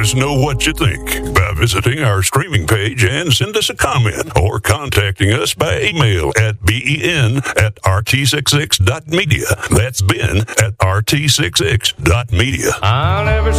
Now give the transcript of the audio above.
us know what you think by visiting our streaming page and send us a comment or contacting us by email at ben@rt66.media. That's Ben@rt66.media. I'll never